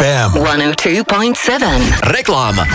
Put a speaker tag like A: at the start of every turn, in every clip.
A: FM
B: 102.7.
C: Reklāma.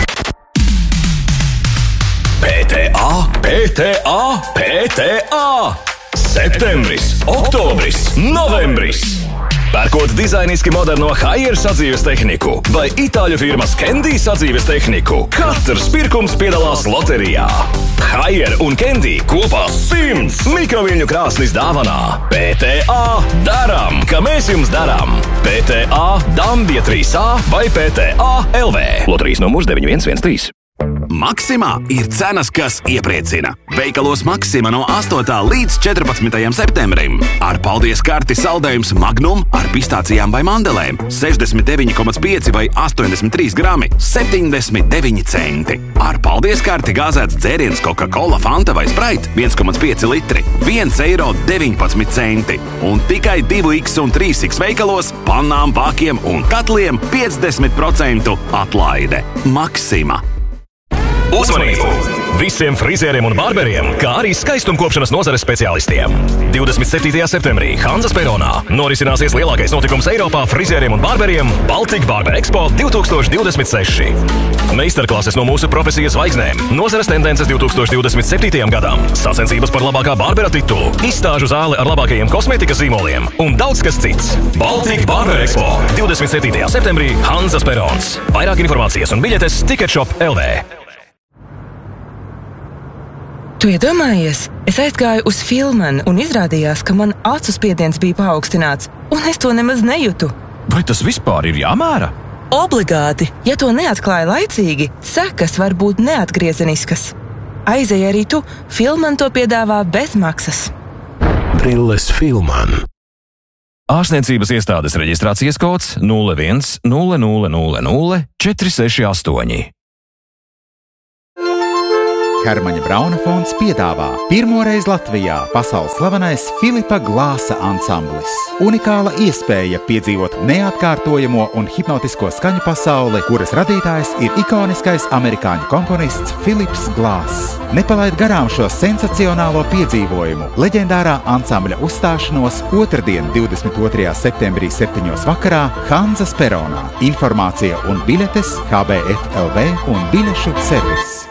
C: PTA. Septembris, oktobris, novembris. Pērkot dizainiski moderno Haier sadzīves tehniku vai itāļu firmas Candy sadzīves tehniku, katrs pirkums piedalās loterijā. Haier un Candy kopā 100 mikroviļņu krāsnis dāvanā. PTA daram, ka mēs jums daram. PTA Dambja 3A vai PTA LV. Loterijas numurs 9113.
D: Maksimā ir cenas, kas iepriecina. Veikalos Maksima no 8. līdz 14. septembrim. Ar paldies karti saldējums Magnum ar pistācijām vai mandelēm 69,5 vai 83 grami 79 centi. Ar paldies karti gāzēts dzēriens Coca-Cola, Fanta vai Sprite 1,5 litri 1,19 eiro. Un tikai 2X un 3X veikalos pannām, vākiem un katliem 50% atlaide. Maksima.
C: Uzmanību! Visiem frizieriem un barberiem, kā arī skaistumkopšanas nozares speciālistiem. 27. septembrī Hanzas peronā norisināsies lielākais notikums Eiropā frizieriem un barberiem – Baltic Barber Expo 2026. Meistarklases no mūsu profesijas zvaigznēm, nozares tendences 2027. gadam, sacensības par labākā barbera titulu, izstāžu zāle ar labākajiem kosmētikas zīmoliem un daudz kas cits. Baltic Barber Expo 27. septembrī Hanzas perons. Vairāk informācijas un biļetes Ticketshop LV.
E: Tu iedomājies, es aizgāju uz Filmanu un izrādījās, ka man acu spiediens bija paaugstināts, un es to nemaz nejūtu.
F: Vai tas vispār ir jāmēra?
E: Obligāti, ja to neatklāja laicīgi, sekas var būt neatgriezeniskas. Aizej arī tu, Filman to piedāvā bez maksas.
A: Brilles Filman.
F: Ārstniecības iestādes reģistrācijas kods 01 0000 468.
G: Hermaņa Brauna fonds piedāvā pirmoreiz Latvijā pasaules slavenais Filipa Glāsa ansamblis. Unikāla iespēja piedzīvot neatkārtojamo un hipnotisko skaņu pasauli, kuras radītājs ir ikoniskais amerikāņu komponists Filips Glāss. Nepalaid garām šo sensacionālo piedzīvojumu. Leģendārā ansambļa uzstāšanos otrdien 22. septembrī 7. vakarā Hanzas peronā. Informācija un biļetes HBF LV un biļešu servis.